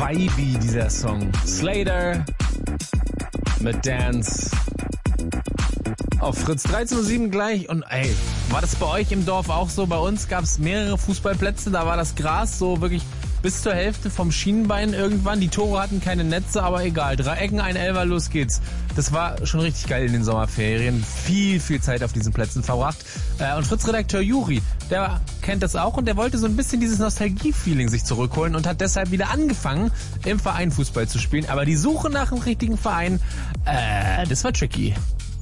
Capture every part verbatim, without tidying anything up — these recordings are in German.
vibey, dieser Song. Slater mit Dance. Auf Fritz dreizehn Uhr sieben gleich. Und ey, war das bei euch im Dorf auch so? Bei uns gab es mehrere Fußballplätze, da war das Gras so wirklich bis zur Hälfte vom Schienenbein irgendwann. Die Tore hatten keine Netze, aber egal. Drei Ecken, ein Elfer, los geht's. Das war schon richtig geil in den Sommerferien. Viel, viel Zeit auf diesen Plätzen verbracht. Und Fritz-Redakteur Juri, der kennt das auch und der wollte so ein bisschen dieses Nostalgie-Feeling sich zurückholen und hat deshalb wieder angefangen, im Verein Fußball zu spielen. Aber die Suche nach einem richtigen Verein, äh, das war tricky.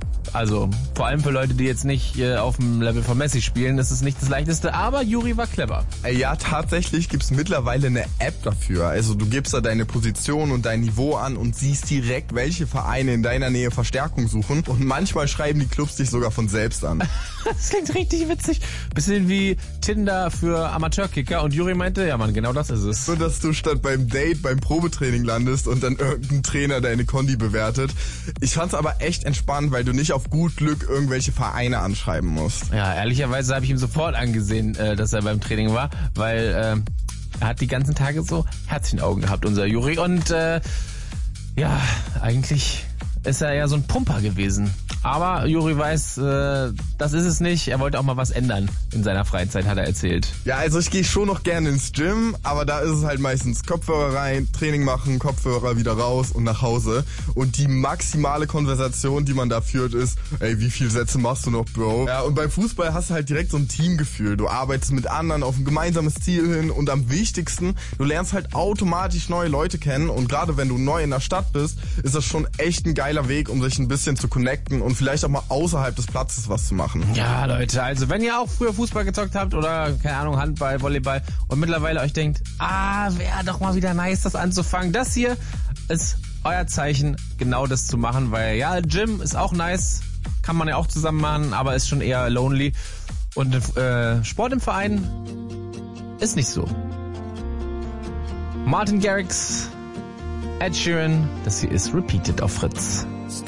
Also vor allem für Leute, die jetzt nicht äh, auf dem Level von Messi spielen, das ist nicht das Leichteste, aber Juri war clever. Ja, tatsächlich gibt's mittlerweile eine App dafür. Also du gibst da deine Position und dein Niveau an und siehst direkt, welche Vereine in deiner Nähe Verstärkung suchen. Und manchmal schreiben die Clubs dich sogar von selbst an. Das klingt richtig witzig. Bisschen wie Tinder für Amateurkicker. Und Juri meinte, ja Mann, genau das ist es. So, dass du statt beim Date beim Probetraining landest und dann irgendein Trainer deine Kondi bewertet. Ich fand's aber echt entspannt, weil du nicht auf gut Glück irgendwelche Vereine anschreiben musst. Ja, ehrlicherweise habe ich ihm sofort angesehen, äh, dass er beim Training war, weil äh, er hat die ganzen Tage so Herzchenaugen gehabt, unser Juri. Und äh, ja, eigentlich ist er ja so ein Pumper gewesen. Aber Juri weiß, äh, das ist es nicht. Er wollte auch mal was ändern in seiner Freizeit, hat er erzählt. Ja, also ich gehe schon noch gerne ins Gym, aber da ist es halt meistens Kopfhörer rein, Training machen, Kopfhörer wieder raus und nach Hause. Und die maximale Konversation, die man da führt, ist, ey, wie viele Sätze machst du noch, Bro? Ja, und beim Fußball hast du halt direkt so ein Teamgefühl. Du arbeitest mit anderen auf ein gemeinsames Ziel hin und am wichtigsten, du lernst halt automatisch neue Leute kennen und gerade wenn du neu in der Stadt bist, ist das schon echt ein geiler Weg, um sich ein bisschen zu connecten und vielleicht auch mal außerhalb des Platzes was zu machen. Ja, Leute, also wenn ihr auch früher Fußball gezockt habt oder, keine Ahnung, Handball, Volleyball und mittlerweile euch denkt, ah, wäre doch mal wieder nice, das anzufangen. Das hier ist euer Zeichen, genau das zu machen, weil ja, Gym ist auch nice, kann man ja auch zusammen machen, aber ist schon eher lonely. Und äh, Sport im Verein ist nicht so. Martin Garrix, Ed Sheeran, das hier ist Repeated auf Fritz.